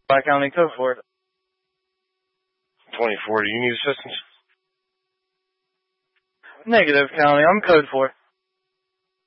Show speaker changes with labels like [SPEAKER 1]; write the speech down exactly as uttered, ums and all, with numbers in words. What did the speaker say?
[SPEAKER 1] Black County, code for it.
[SPEAKER 2] twenty-four, do you need assistance?
[SPEAKER 1] Negative, County. I'm code for it.